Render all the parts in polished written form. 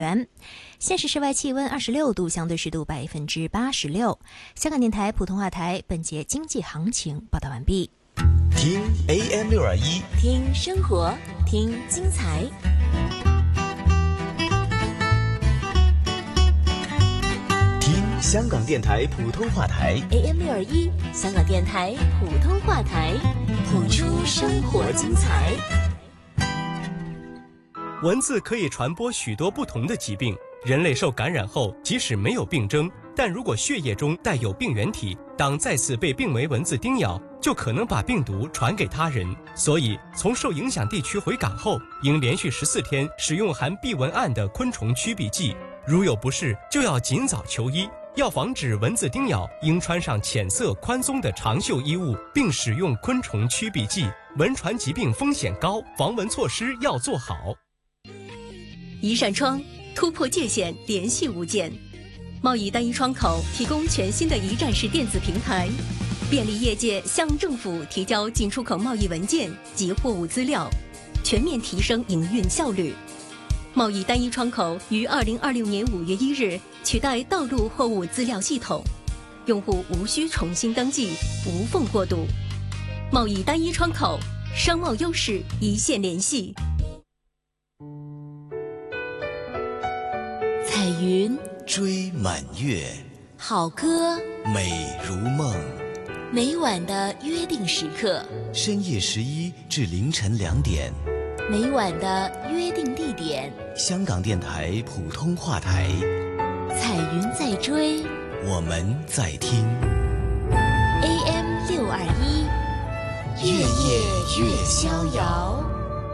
现时室外气温26度，相对湿度86%。香港电台普通话台本节经济行情报道完毕。 听 AM621， 听生活，听精彩。 听香港电台普通话台 AM621，香港电台普通话台，谱出生活精彩。 蚊子可以传播许多不同的疾病，人类受感染后，即使没有病征，但如果血液中带有病原体，当再次被病媒蚊子叮咬，就可能把病毒传给他人。所以，从受影响地区回港后，应连续14天使用含避蚊胺的昆虫驱避剂。如有不适，就要尽早求医。要防止蚊子叮咬，应穿上浅色宽松的长袖衣物，并使用昆虫驱避剂。蚊传疾病风险高，防蚊措施要做好。 一扇窗突破界限，联系无间。贸易单一窗口提供全新的一站式电子平台，便利业界向政府提交进出口贸易文件及货物资料，全面提升营运效率。贸易单一窗口于2026年5月1日取代道路货物资料系统，用户无需重新登记，无缝过渡。贸易单一窗口，商贸优势一线联系。 彩云追满月， 好歌美如梦， 每晚的约定时刻， 深夜11至凌晨2点， 每晚的约定地点， 香港电台普通话台， 彩云在追， 我们在听 AM621， 月夜越逍遥。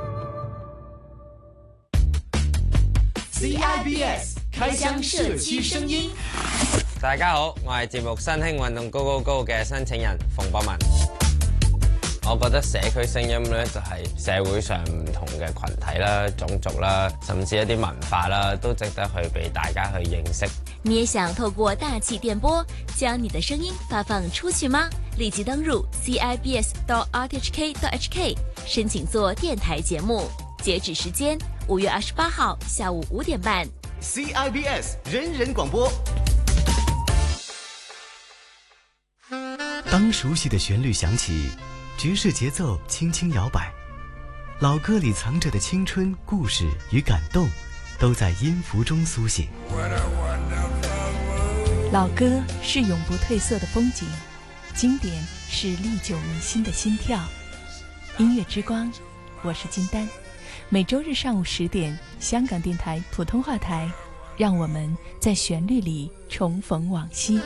CIBS 開箱社區聲音。 大家好，我係節目新興運動高高高嘅申請人馮博文。我覺得社區聲音咧就係社會上唔同嘅群體啦、種族啦，甚至一啲文化啦，都值得去被大家去認識。 你也想透過大氣電波將你的聲音發放出去嗎？立即登入 cibs.rthk.hk 申請做電台節目，截止時間5月28號下午5點半。 CIBS 人人廣播。 當熟悉的旋律響起，爵士節奏輕輕搖擺，老歌裡藏着的青春故事與感動，都在音符中甦醒。 老歌是永不褪色的風景，經典是歷久彌新的心跳。音樂之光，我是金丹。每周日上午10點，香港電台普通話台，讓我們在旋律裡重逢往昔。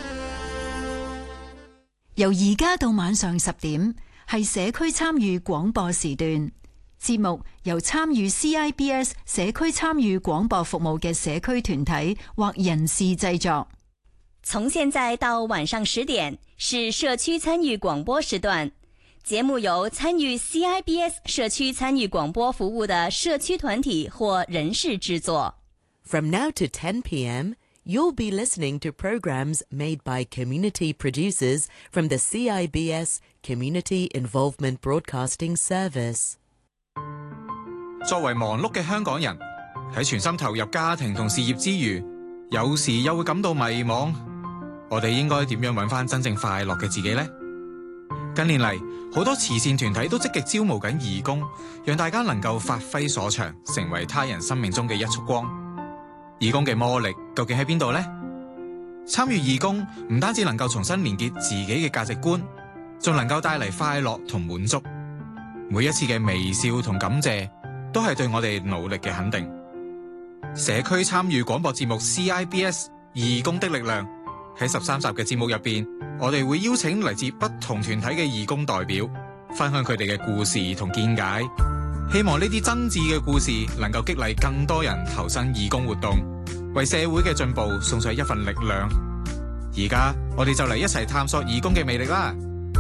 由而家到晚上10點，係社區參與廣播時段。節目由參與 CIBS 社區參與廣播服務嘅社區團體或人士製作。 從現在到晚上10點是社區參與廣播時段。節目由參與 CIBS 社區參與廣播服務的社區團體或人士製作。 From now to 10 p.m., you'll be listening to programs made by community producers from the CIBS Community Involvement Broadcasting Service. 作為忙碌嘅香港人，喺全心投入家庭同事業之餘，有時又會感到迷茫。我哋應該點樣揾返真正快樂嘅自己呢？近年嚟，好多慈善團體都積極招募緊義工，讓大家能夠發揮所長，成為他人生命中嘅一束光。義工嘅魔力究竟喺邊度呢？參與義工唔單止能夠重新連結自己嘅價值觀，仲能夠帶嚟快樂同滿足。每一次嘅微笑同感謝，都係對我哋努力嘅肯定。社區參與廣播節目 CIBS 義工的力量，喺13集嘅節目入邊，我哋會邀請嚟自不同團體嘅義工代表，分享佢哋嘅故事同見解。希望呢啲真摯嘅故事能夠激勵更多人投身義工活動，為社會嘅進步送上一份力量。而家我哋就嚟一齊探索義工嘅魅力啦！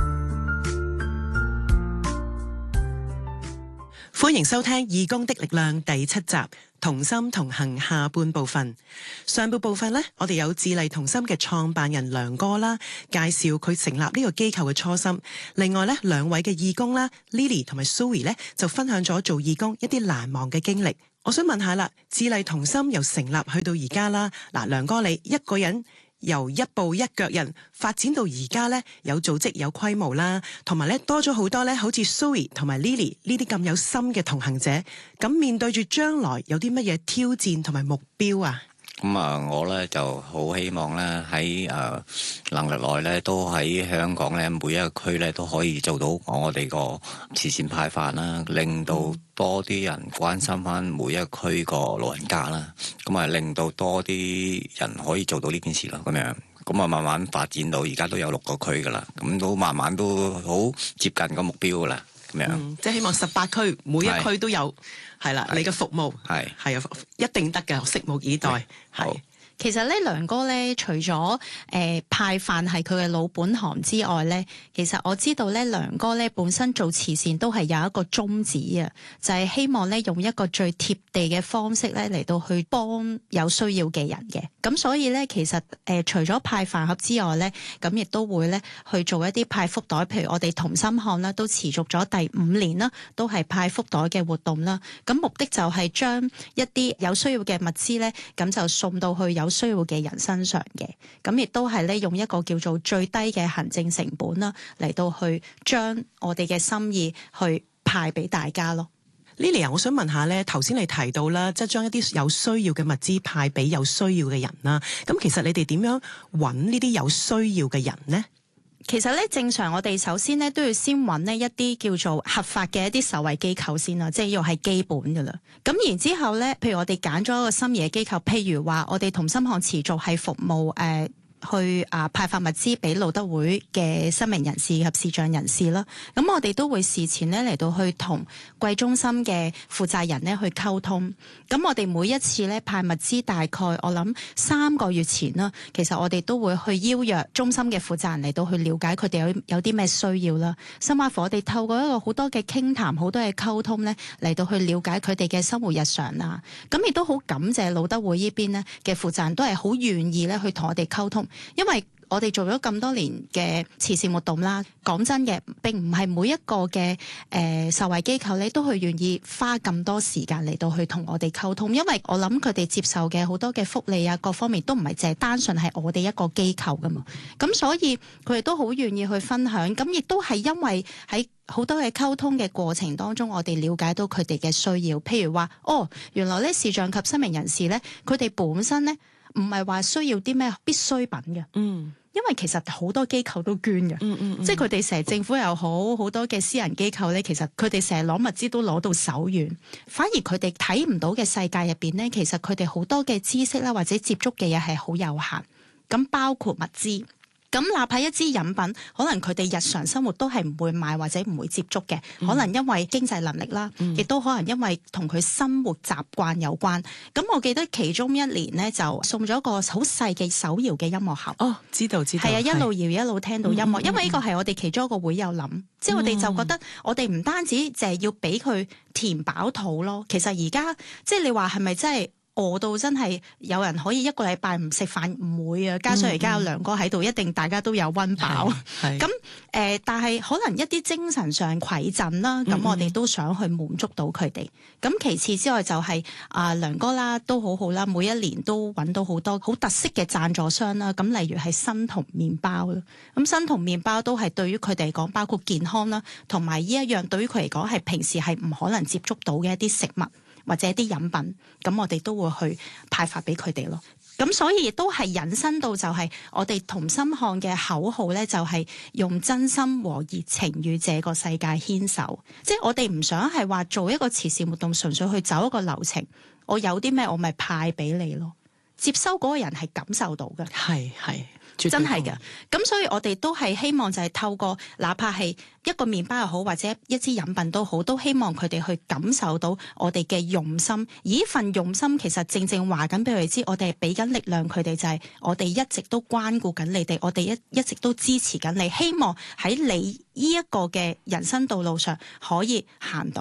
歡迎收聽《義工的力量》第7集，同心同行下半部分。上半部分呢，我哋有智勵同心嘅創辦人梁哥啦，介紹佢成立呢個機構嘅初心。另外呢，2位嘅義工啦 ，Lily 同埋 Zoe 呢，就分享咗做義工一啲難忘嘅經歷。 我想問下啦，智麗同心由成立去到而家啦，嗱，梁哥你一個人由一步一腳印發展到而家咧，有組織有規模啦，同埋咧多咗好多咧，好似 Zoe 同埋 Lily 呢啲咁有心嘅同行者，咁面對住將來有啲乜嘢挑戰同埋目標啊？ 咁我咧就好希望咧喺能力內咧，都喺香港咧每一個區咧都可以做到我哋個慈善派飯啦，令到多啲人關心翻每一個區個老人家啦，咁令到多啲人可以做到呢件事咯，咁樣。咁慢慢發展到而家都有6個區噶啦，咁都慢慢都好接近個目標噶啦，咁樣。 即係希望18區每一區都有，係啦，你嘅服務係啊，一定得嘅，拭目以待。係。 其實咧，梁哥咧，除咗派飯係佢嘅老本行之外咧，其實我知道咧，梁哥咧本身做慈善都係有一個宗旨啊，就係希望咧用一個最貼地嘅方式咧嚟到去幫有需要嘅人嘅。咁所以咧，其實除咗派飯盒之外咧，咁亦都會咧去做一啲派福袋，譬如我哋同心漢啦，都持續咗第5年啦，都係派福袋嘅活動啦。咁目的就係將一啲有需要嘅物資咧，咁就送到去有需要嘅人身上嘅，咁亦都係咧用一個叫做最低嘅行政成本啦，嚟到去將我哋嘅心意去派俾大家咯。 Lily 啊，我想問下咧，頭先你提到啦，即係將一啲有需要嘅物資派俾有需要嘅人啦，咁其實你哋點樣揾呢啲有需要嘅人呢？ 其實咧，正常我哋首先咧都要先揾呢一啲叫做合法嘅一啲受惠機構先啦，即係要係基本噶啦。咁然之後咧，譬如我哋揀咗一個心儀嘅機構，譬如話我哋同心漢持續係服務去派發物資俾路德會嘅失明人士及視障人士啦。咁我哋都會事前咧嚟到去同貴中心嘅負責人咧去溝通。咁我哋每一次咧派物資，大概我諗3個月前啦，其實我哋都會去邀約中心嘅負責人嚟到去了解佢哋有啲咩需要啦。甚至乎我哋透過一個好多嘅傾談、好多嘅溝通咧，嚟到去了解佢哋嘅生活日常啊。咁亦都好感謝路德會呢邊咧嘅負責人都係好願意咧去同我哋溝通。因為我哋做咗咁多年嘅慈善活動啦，講真嘅，並唔係每一個嘅受惠機構咧都去願意花咁多時間嚟到去同我哋溝通，因為我諗佢哋接受嘅好多嘅福利啊，各方面都唔係淨係單純係我哋一個機構噶嘛，咁所以佢哋都好願意去分享，咁亦都係因為喺好多嘅溝通嘅過程當中，我哋了解到佢哋嘅需要，譬如話原來咧視障及失明人士咧，佢哋本身咧唔係話需要啲咩必需品嘅，因為其實好多機構都捐嘅，即係佢哋成日政府又好多嘅私人機構咧，其實佢哋成日攞物資都攞到手軟，反而佢哋睇唔到嘅世界入邊咧，其實佢哋好多嘅知識啦或者接觸嘅嘢係好有限，咁包括物資。咁哪怕一支飲品，可能佢哋日常生活都係唔會買或者唔會接觸嘅，可能因為經濟能力啦，亦都可能因為同佢生活習慣有關。咁我記得其中一年咧就送咗個好細嘅手搖嘅音樂盒。知道。係啊，一路搖一路聽到音樂，因為呢個係我哋其中一個會友諗，即係我哋就覺得我哋唔單止淨係要俾佢填飽肚咯，其實而家即係你話係咪真係餓到真係有人可以一個禮拜唔食飯？唔會啊！加上而家有梁哥喺度，一定大家都有溫飽。咁但係可能一啲精神上饋贈啦，咁我哋都想去滿足到佢哋。咁其次之外就係梁哥啦，都好好啦，每一年都揾到好多好特色嘅贊助商啦。咁例如係新同麵包啦，咁新同麵包都係對於佢哋嚟講，包括健康啦，同埋呢一樣對於佢嚟講係平時係唔可能接觸到嘅一啲食物或者一啲飲品，咁我哋都會去派發俾佢哋咯。咁所以亦都係引申到就係我哋同心漢嘅口號咧，就係用真心和熱情與這個世界牽手。即係我哋唔想係話做一個慈善活動，純粹去走一個流程。我有啲咩我咪派俾你咯。接收嗰個人係感受到嘅，係真係嘅。咁所以我哋都係希望就係透過哪怕係一個麵包又好，或者一支飲品都好，都希望佢哋去感受到我哋嘅用心。而呢份用心其實正正話緊俾佢哋知，我哋係俾緊力量佢哋，就係我哋一直都關顧緊你哋，我哋一直都支持緊你，希望喺你呢一個嘅人生道路上可以行到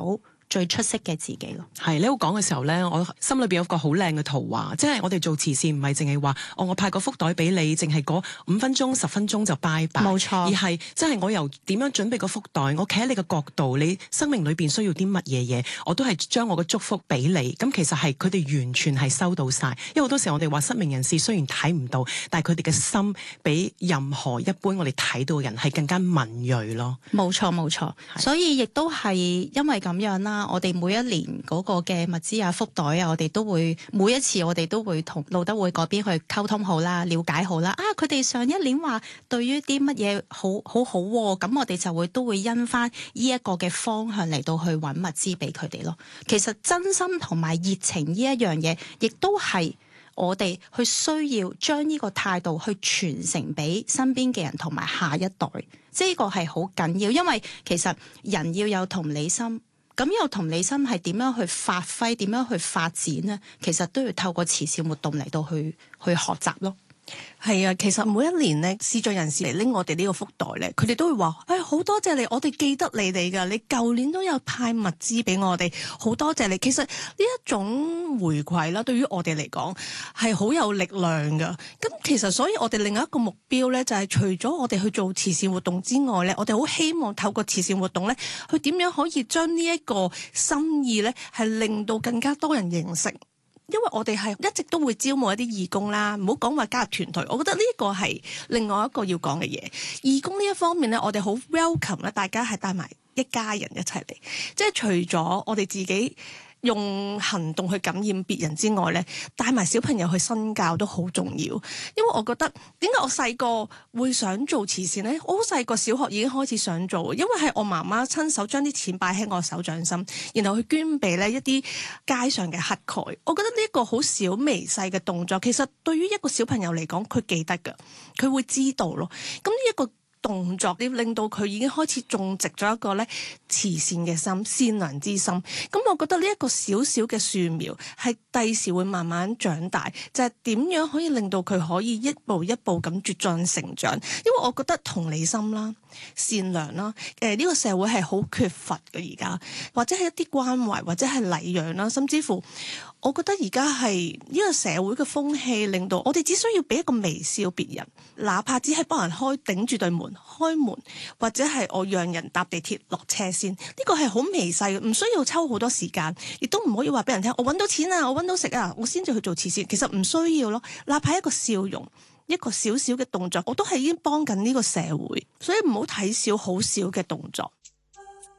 最出色嘅自己咯。 係你喺度講嘅時候咧，我心裏邊有個好靚嘅圖畫，即係我哋做慈善唔係淨係話我派個福袋俾你，淨係嗰5分鐘10分鐘就拜拜， 冇錯， 而係即係我由點樣準備個福袋，我企喺你嘅角度，你生命裏邊需要啲乜嘢嘢，我都係將我嘅祝福俾你。咁其實係佢哋完全係收到晒，因為好多時候我哋話失明人士雖然睇唔到，但係佢哋嘅心比任何一般我哋睇到嘅人係更加敏銳咯。 冇錯冇錯，所以亦都係因為咁樣啦，我哋每一年嗰個嘅物資啊、福袋啊，我哋都會每一次我哋都會同路德會嗰邊去溝通好啦、了解好啦。佢哋上一年話對於啲乜嘢好喎，咁我哋就都會因翻呢一個嘅方向嚟到去揾物資俾佢哋咯。其實真心同埋熱情呢一樣嘢，亦都係我哋去需要將呢個態度去傳承俾身邊嘅人同埋下一代，即係呢個係好緊要。因為其實人要有同理心，咁有同理心係點樣去發揮、點樣去發展呢？其實都要透過慈善活動嚟到去學習咯。 係啊，其實每一年咧，視障人士嚟拎我哋呢個福袋咧，佢哋都會話：好多謝你，我哋記得你哋㗎。你舊年都有派物資俾我哋，好多謝你。其實呢一種回饋啦，對於我哋嚟講係好有力量㗎。咁其實所以我哋另外一個目標咧，就係除咗我哋去做慈善活動之外咧，我哋好希望透過慈善活動咧，去點樣可以將呢一個心意咧，係令到更加多人認識。因為我哋係一直都會招募一啲義工啦，唔好講話加入團隊，我覺得呢個係另外一個要講嘅嘢。義工呢一方面咧，我哋好 welcome 咧，大家係帶埋一家人一齊嚟，即係除咗我哋自己用行動去感染別人之外咧，帶埋小朋友去身教都好重要。因為我覺得點解我細個會想做慈善咧？我好細個小學已經開始想做，因為係我媽媽親手將啲錢擺喺我手掌心，然後去捐俾咧一啲街上嘅乞丐。我覺得呢一個好小微細嘅動作，其實對於一個小朋友嚟講，佢記得㗎，佢會知道咯。咁呢一個動作，你令到佢已經開始種植咗一個咧慈善嘅心、善良之心。咁我覺得呢一個小小嘅樹苗，係第時會慢慢長大，就係點樣可以令到佢可以一步一步咁茁壯成長。因為我覺得同理心啦、善良啦，呢個社會係好缺乏嘅而家，或者係一啲關懷，或者係禮讓啦，甚至乎。我覺得而家係呢個社會嘅風氣，令到我哋只需要俾一個微笑別人，哪怕只係幫人頂住對門開門，或者係我讓人搭地鐵落車先，呢個係好微細嘅，唔需要抽好多時間，亦都唔可以話俾人聽我揾到錢啊，我揾到食啊，我先至去做慈善。其實唔需要咯，哪怕一個笑容，一個小小嘅動作，我都係已經幫緊呢個社會，所以唔好睇小好少嘅動作。